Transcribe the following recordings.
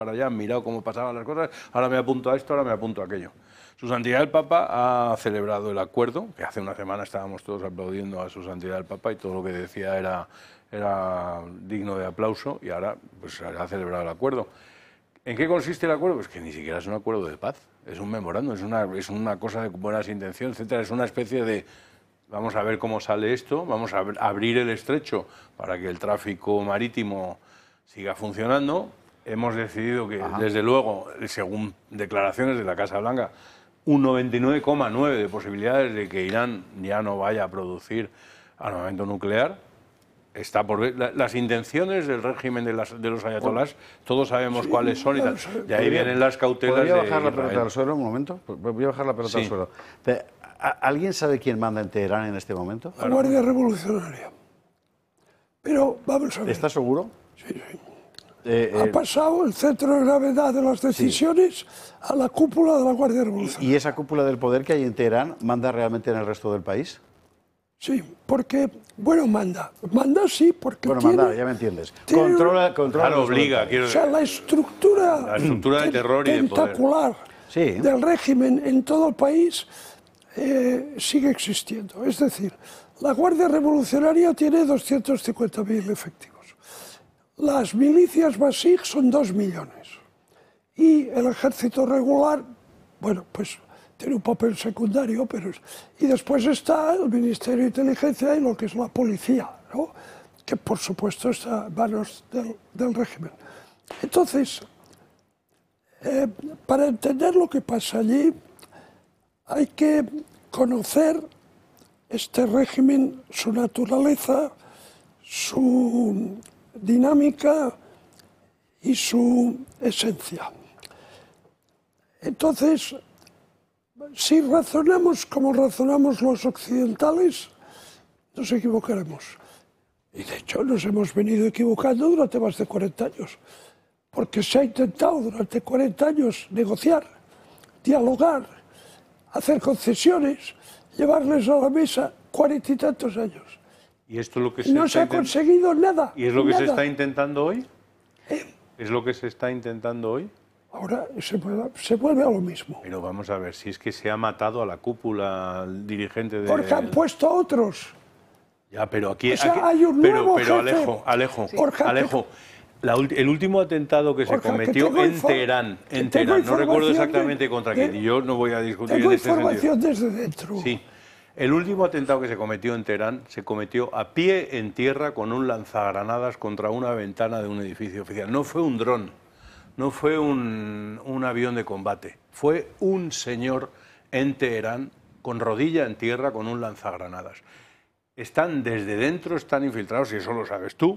para allá, han mirado cómo pasaban las cosas, ahora me apunto a esto, ahora me apunto a aquello. Su Santidad el Papa ha celebrado el acuerdo, que hace una semana estábamos todos aplaudiendo a Su Santidad el Papa y todo lo que decía era digno de aplauso, y ahora pues ha celebrado el acuerdo. ¿En qué consiste el acuerdo? Pues que ni siquiera es un acuerdo de paz, es un memorándum, es una cosa de buenas intenciones, etcétera. Es una especie de, vamos a ver cómo sale esto, vamos a abrir el estrecho para que el tráfico marítimo siga funcionando. Hemos decidido que, desde luego, según declaraciones de la Casa Blanca, un 99,9% de posibilidades de que Irán ya no vaya a producir armamento nuclear. Está por ver. Las intenciones del régimen de los ayatolás, todos sabemos cuáles son, y tal. De ahí vienen las cautelas de ¿Podría bajar la pelota al suelo un momento? Voy a bajar la pelota al suelo. ¿Alguien sabe quién manda en Teherán en este momento? La Guardia Revolucionaria. Pero vamos a ver. ¿Estás seguro? Sí, sí. Ha pasado el centro de gravedad de las decisiones a la cúpula de la Guardia Revolucionaria. ¿Y esa cúpula del poder que hay en Teherán manda realmente en el resto del país? Sí, porque, bueno, manda. Manda sí, porque bueno, tiene... manda, ya me entiendes. Controla claro, obliga. O sea, la estructura de terror y de poder. Tentacular del régimen en todo el país sigue existiendo. Es decir, la Guardia Revolucionaria tiene 250.000 efectivos. Las milicias Basij son 2 millones. Y el ejército regular, bueno, pues tiene un papel secundario, pero... Y después está el Ministerio de Inteligencia y lo que es la policía, ¿no? Que por supuesto está en manos del régimen. Entonces, para entender lo que pasa allí, hay que conocer este régimen, su naturaleza, su dinámica y su esencia. Entonces, si razonamos como razonamos los occidentales, nos equivocaremos. Y de hecho nos hemos venido equivocando durante más de 40 años, porque se ha intentado durante 40 años negociar, dialogar, hacer concesiones, llevarles a la mesa 40 y tantos años. ¿Y esto es lo que no se ha conseguido nada. ¿Y es lo que se está intentando hoy? ¿Es lo que se está intentando hoy? Ahora se vuelve a lo mismo. Pero vamos a ver, si es que se ha matado a la cúpula, al dirigente de... Porque han puesto a otros. Ya, pero aquí... O sea, hay un nuevo jefe. Alejo, el último atentado que se cometió en Teherán, no recuerdo exactamente contra quién, y yo no voy a discutir en ese sentido. Tengo información desde dentro. Sí. El último atentado que se cometió en Teherán se cometió a pie en tierra con un lanzagranadas contra una ventana de un edificio oficial. No fue un dron, no fue un avión de combate, fue un señor en Teherán con rodilla en tierra con un lanzagranadas. Están desde dentro, están infiltrados, y eso lo sabes tú,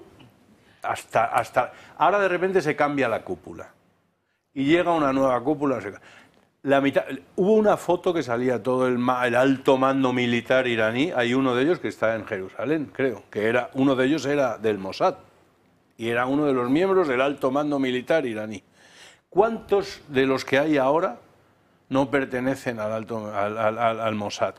hasta... Ahora de repente se cambia la cúpula y llega una nueva cúpula. La mitad, hubo una foto que salía todo el alto mando militar iraní, hay uno de ellos que está en Jerusalén, creo, uno de ellos era del Mossad y era uno de los miembros del alto mando militar iraní. ¿Cuántos de los que hay ahora no pertenecen al Mossad?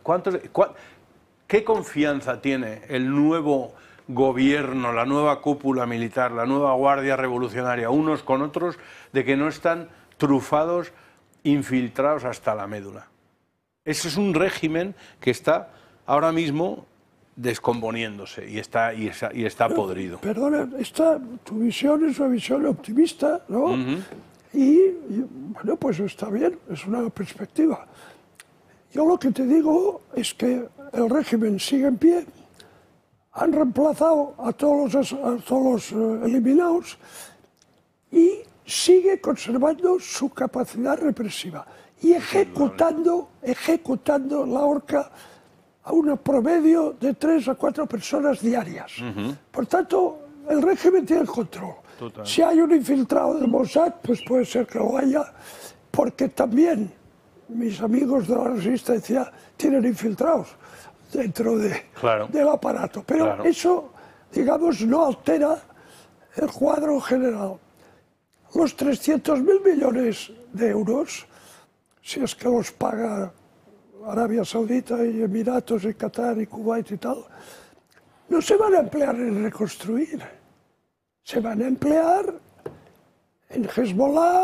¿Qué confianza tiene el nuevo gobierno, la nueva cúpula militar, la nueva Guardia Revolucionaria, unos con otros, de que no están trufados, infiltrados hasta la médula? Ese es un régimen que está ahora mismo descomponiéndose y está podrido. Perdona, tu visión es una visión optimista, ¿no? Y bueno, pues está bien, es una perspectiva. Yo lo que te digo es que el régimen sigue en pie, han reemplazado a todos los eliminados y sigue conservando su capacidad represiva y ejecutando la horca a un promedio de 3 a 4 personas diarias. Por tanto, el régimen tiene el control. Total. Si hay un infiltrado del Mossad, pues puede ser que lo haya, porque también mis amigos de la resistencia tienen infiltrados dentro del aparato. Pero eso, digamos, no altera el cuadro general. Los 300.000 millones de euros, si es que los paga Arabia Saudita y Emiratos y Qatar y Kuwait y tal, no se van a emplear en reconstruir, se van a emplear en Hezbollah